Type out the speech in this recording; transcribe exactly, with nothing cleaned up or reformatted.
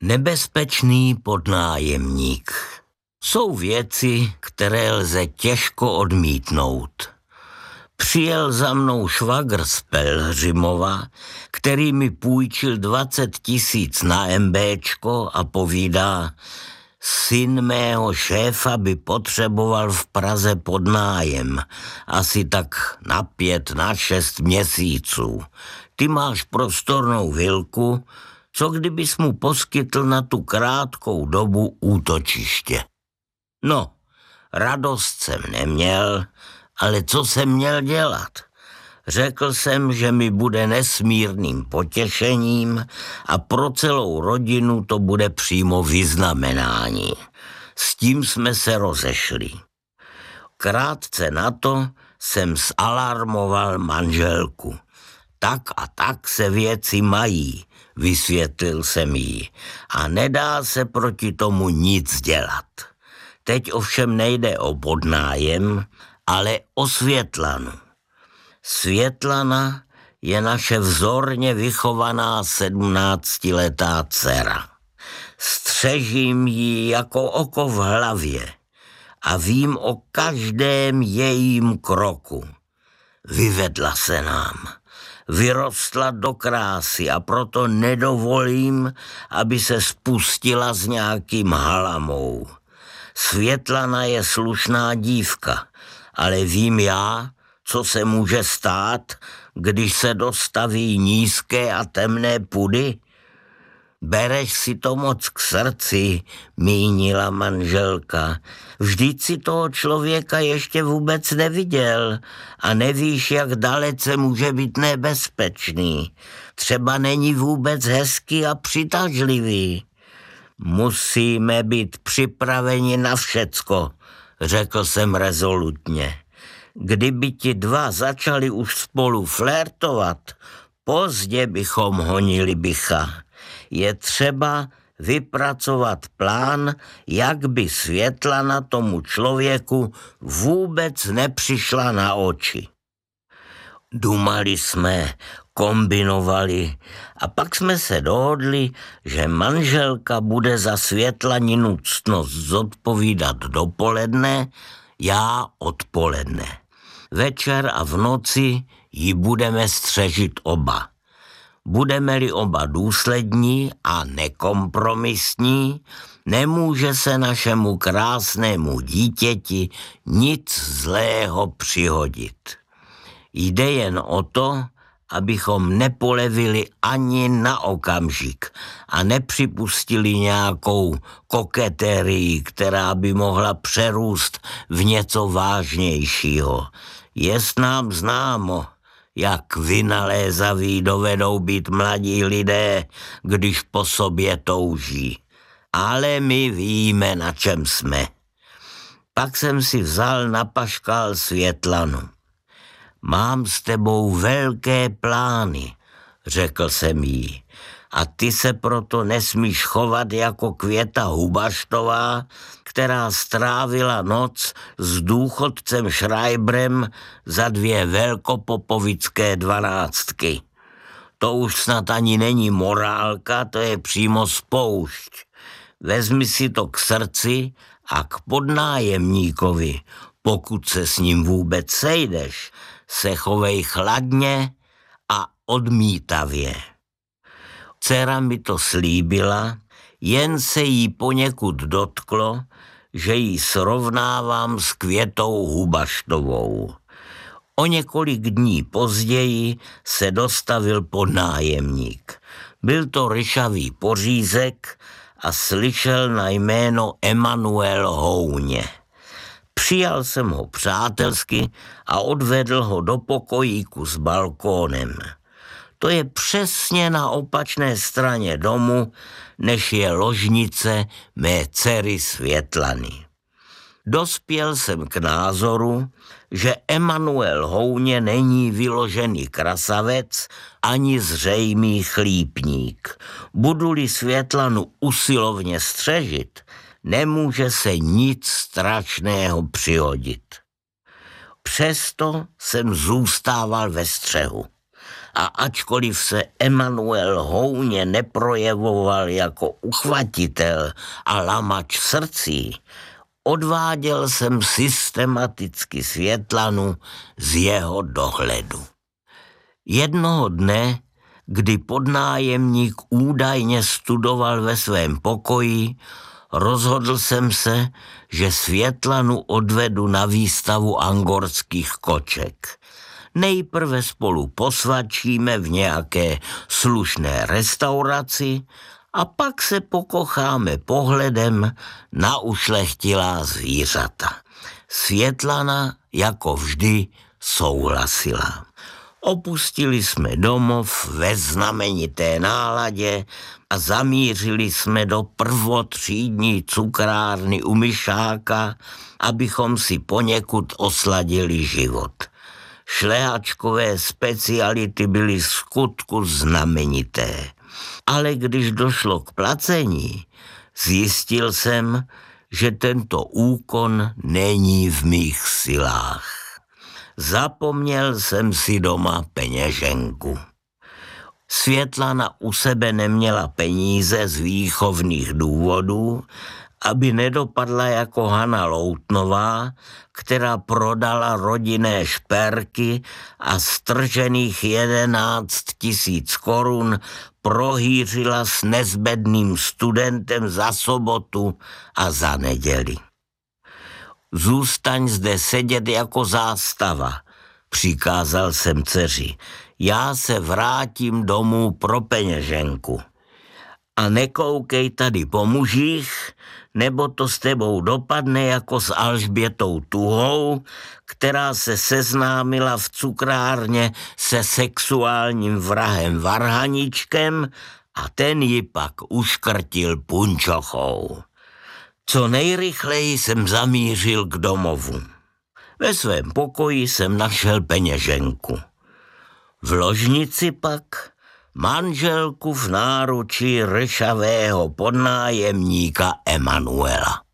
Nebezpečný podnájemník. Jsou věci, které lze těžko odmítnout. Přijel za mnou švagr z Pelhřimova, který mi půjčil dvacet tisíc na MBčko a povídá: syn mého šéfa by potřeboval v Praze podnájem, asi tak na pět, na šest měsíců. Ty máš prostornou vilku, co kdybys mu poskytl na tu krátkou dobu útočiště. No, radost jsem neměl, ale co jsem měl dělat? Řekl jsem, že mi bude nesmírným potěšením a pro celou rodinu to bude přímo vyznamenání. S tím jsme se rozešli. Krátce na to jsem zalarmoval manželku. Tak a tak se věci mají, vysvětlil jsem jí, a nedá se proti tomu nic dělat. Teď ovšem nejde o podnájem, ale o Světlanu. Světlana je naše vzorně vychovaná sedmnáctiletá dcera. Střežím ji jako oko v hlavě a vím o každém jejím kroku. Vyvedla se nám, vyrostla do krásy a proto nedovolím, aby se spustila s nějakým halamou. Světlana je slušná dívka, ale vím já, co se může stát, když se dostaví nízké a temné pudy? Bereš si to moc k srdci, mínila manželka. Vždyť si toho člověka ještě vůbec neviděl a nevíš, jak dalece může být nebezpečný. Třeba není vůbec hezký a přitažlivý. Musíme být připraveni na všecko, řekl jsem rezolutně. Kdyby ti dva začali už spolu flirtovat, pozdě bychom honili bycha. Je třeba vypracovat plán, jak by Světlana tomu člověku vůbec nepřišla na oči. Dumali jsme, kombinovali a pak jsme se dohodli, že manželka bude za Světlaninu ctnost zodpovídat dopoledne, já odpoledne. Večer a v noci ji budeme střežit oba. Budeme-li oba důslední a nekompromisní, nemůže se našemu krásnému dítěti nic zlého přihodit. Jde jen o to, abychom nepolevili ani na okamžik a nepřipustili nějakou koketerii, která by mohla přerůst v něco vážnějšího. Jest nám známo, jak vynalézaví dovedou být mladí lidé, když po sobě touží. Ale my víme, na čem jsme. Pak jsem si vzal na paškál Světlanu. Mám s tebou velké plány, řekl jsem jí, a ty se proto nesmíš chovat jako Květa Hubaštová, která strávila noc s důchodcem Schreiberem za dvě velkopopovické dvanáctky. To už snad ani není morálka, to je přímo spoušť. Vezmi si to k srdci a k podnájemníkovi, pokud se s ním vůbec sejdeš, se chovej chladně a odmítavě. Dcera mi to slíbila, jen se jí poněkud dotklo, že ji srovnávám s Květou Hubaštovou. O několik dní později se dostavil podnájemník. Byl to ryšavý pořízek a slyšel na jméno Emanuel Houně. Přijal jsem ho přátelsky a odvedl ho do pokojíku s balkónem. To je přesně na opačné straně domu, než je ložnice mé dcery Světlany. Dospěl jsem k názoru, že Emanuel Houně není vyložený krasavec ani zřejmý chlípník. Budu-li Světlanu usilovně střežit, nemůže se nic strašného přihodit. Přesto jsem zůstával ve střehu. a ačkoliv se Emanuel hojně neprojevoval jako uchvatitel a lamač srdcí, odváděl jsem systematicky Světlanu z jeho dohledu. Jednoho dne, kdy podnájemník údajně studoval ve svém pokoji, rozhodl jsem se, že Světlanu odvedu na výstavu angorských koček. Nejprve spolu posvačíme v nějaké slušné restauraci a pak se pokocháme pohledem na ušlechtilá zvířata. Světlana, jako vždy, souhlasila. Opustili jsme domov ve znamenité náladě a zamířili jsme do prvotřídní cukrárny u Myšáka, abychom si poněkud osladili život. Šlehačkové speciality byly v skutku znamenité. Ale když došlo k placení, zjistil jsem, že tento úkon není v mých silách. Zapomněl jsem si doma peněženku. Světlana u sebe neměla peníze z výchovných důvodů, aby nedopadla jako Hana Loutnová, která prodala rodinné šperky a stržených jedenáct tisíc korun prohýřila s nezbedným studentem za sobotu a za neděli. Zůstaň zde sedět jako zástava, přikázal jsem dceři. Já se vrátím domů pro peněženku. A nekoukej tady po mužích, nebo to s tebou dopadne jako s Alžbětou Tuhou, která se seznámila v cukrárně se sexuálním vrahem Varhaničkem a ten ji pak uškrtil punčochou. Co nejrychleji jsem zamířil k domovu. Ve svém pokoji jsem našel peněženku. V ložnici pak manželku v náručí ršavého podnájemníka Emanuela.